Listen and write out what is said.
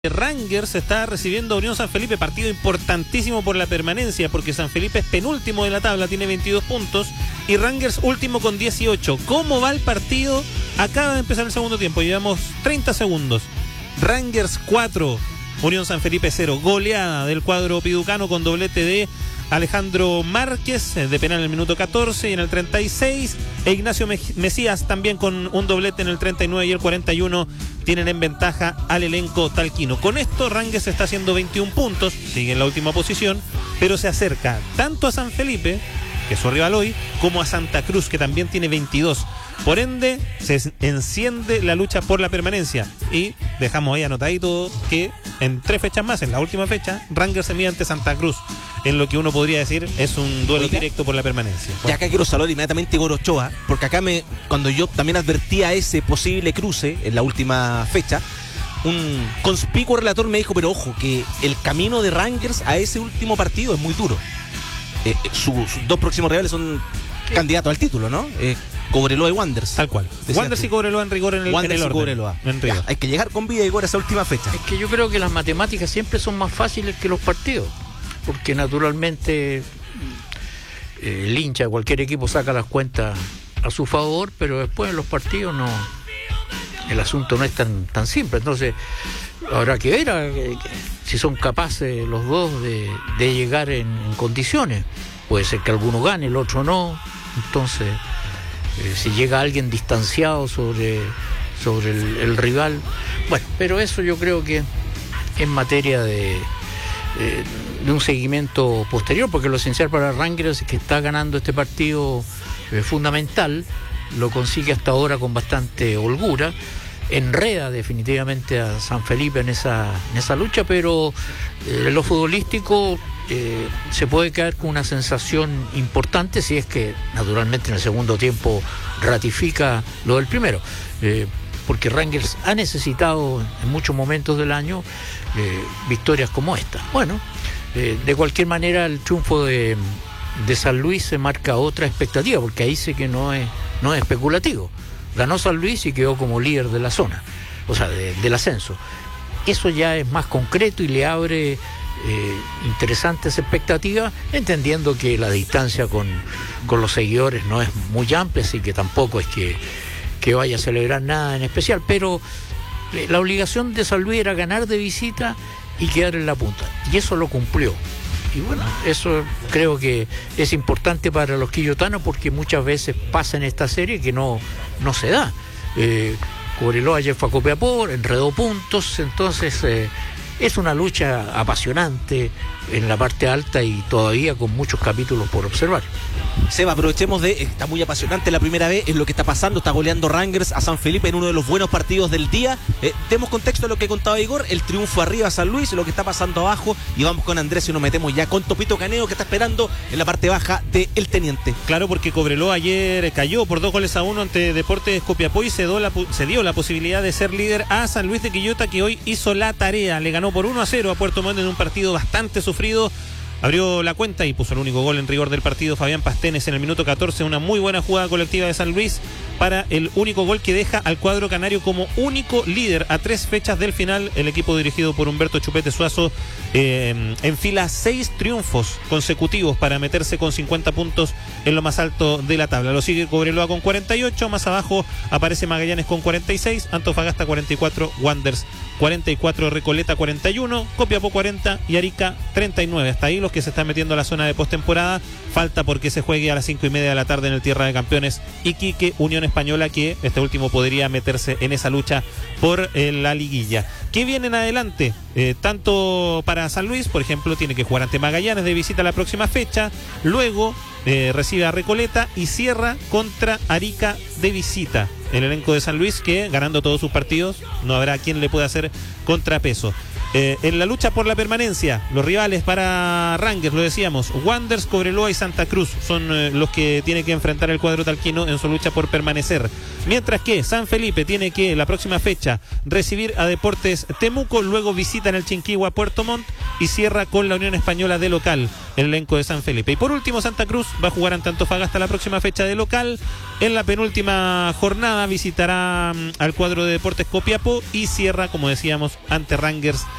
Rangers está recibiendo a Unión San Felipe, partido importantísimo por la permanencia, porque San Felipe es penúltimo de la tabla, tiene 22 puntos, y Rangers último con 18. ¿Cómo va el partido? Acaba de empezar el segundo tiempo, llevamos 30 segundos. Rangers 4, Unión San Felipe 0. Goleada del cuadro piducano con doblete de Alejandro Márquez de penal en el minuto 14 y en el 36, e Ignacio Mesías también con un doblete en el 39 y el 41 tienen en ventaja al elenco talquino. Con esto Rangers está haciendo 21 puntos, sigue en la última posición, pero se acerca tanto a San Felipe, que es su rival hoy, como a Santa Cruz, que también tiene 22. Por ende, se enciende la lucha por la permanencia. Y dejamos ahí anotadito que en 3 fechas más, en la última fecha, Rangers se mide ante Santa Cruz, en lo que uno podría decir es un duelo directo por la permanencia. Ya acá quiero saludar inmediatamente a Igor Ochoa, porque acá cuando yo también advertía ese posible cruce en la última fecha, un conspicuo relator me dijo, pero ojo, que el camino de Rangers a ese último partido es muy duro. Sus dos próximos rivales son candidatos al título, ¿no? Cobreloa y Wanderers. Tal cual. Wanderers y Cobreloa en rigor en el orden. Cobreloa. Ya, hay que llegar con vida, Igor, a esa última fecha. Es que yo creo que las matemáticas siempre son más fáciles que los partidos, porque naturalmente el hincha de cualquier equipo saca las cuentas a su favor, pero después en los partidos no, el asunto no es tan simple. Entonces habrá que ver si son capaces los dos de llegar en condiciones. Puede ser que alguno gane, el otro no. Entonces si llega alguien distanciado sobre el rival, bueno, pero eso yo creo que en materia de un seguimiento posterior, porque lo esencial para Rangers es que está ganando este partido fundamental, lo consigue hasta ahora con bastante holgura, enreda definitivamente a San Felipe en esa lucha, pero en lo futbolístico se puede quedar con una sensación importante si es que naturalmente en el segundo tiempo ratifica lo del primero, porque Rangers ha necesitado en muchos momentos del año victorias como esta. Bueno, de cualquier manera el triunfo de San Luis se marca otra expectativa, porque ahí sí que no es especulativo. Ganó San Luis y quedó como líder de la zona, o sea, del ascenso. Eso ya es más concreto y le abre interesantes expectativas, entendiendo que la distancia con los seguidores no es muy amplia, así que tampoco es que vaya a celebrar nada en especial, pero la obligación de San Luis era ganar de visita y quedar en la punta, y eso lo cumplió. Y bueno, eso creo que es importante para los quillotanos, porque muchas veces pasa en esta serie que no se da. Cobreloa ayer fue a Copiapó, enredó puntos, entonces es una lucha apasionante en la parte alta y todavía con muchos capítulos por observar. Seba, aprovechemos está muy apasionante la primera vez, es lo que está pasando, está goleando Rangers a San Felipe en uno de los buenos partidos del día. Demos contexto a lo que contaba Igor, el triunfo arriba a San Luis, lo que está pasando abajo, y vamos con Andrés y nos metemos ya con Topito Caneo, que está esperando en la parte baja de El Teniente. Claro, porque Cobreloa ayer cayó por 2-1 ante Deportes Copiapó y se dio la posibilidad de ser líder a San Luis de Quillota, que hoy hizo la tarea, le ganó por 1-0 a Puerto Montt en un partido bastante sufrido. Abrió la cuenta y puso el único gol en rigor del partido Fabián Pastenes en el minuto 14, una muy buena jugada colectiva de San Luis para el único gol que deja al cuadro canario como único líder a 3 fechas del final. El equipo dirigido por Humberto Chupete Suazo enfila 6 triunfos consecutivos para meterse con 50 puntos en lo más alto de la tabla. Lo sigue Cobreloa con 48, más abajo aparece Magallanes con 46, Antofagasta 44, Wanderers 44, Recoleta 41, Copiapó 40 y Arica 39. Hasta ahí los que se están metiendo a la zona de postemporada. Falta porque se juegue a las 5:30 de la tarde en el Tierra de Campeones Iquique Unión Española, que este último podría meterse en esa lucha por la liguilla. ¿Qué viene en adelante? Tanto para San Luis, por ejemplo, tiene que jugar ante Magallanes de visita la próxima fecha, luego recibe a Recoleta y cierra contra Arica de visita. El elenco de San Luis, que ganando todos sus partidos no habrá quien le pueda hacer contrapeso. En la lucha por la permanencia, los rivales para Rangers, lo decíamos, Wanderers, Cobreloa y Santa Cruz son los que tiene que enfrentar el cuadro talquino en su lucha por permanecer. Mientras que San Felipe tiene que la próxima fecha recibir a Deportes Temuco, luego visita en el Chinquihua Puerto Montt y cierra con la Unión Española de local, el elenco de San Felipe. Y por último, Santa Cruz va a jugar ante Antofagasta la próxima fecha de local. En la penúltima jornada visitará al cuadro de Deportes Copiapó y cierra, como decíamos, ante Rangers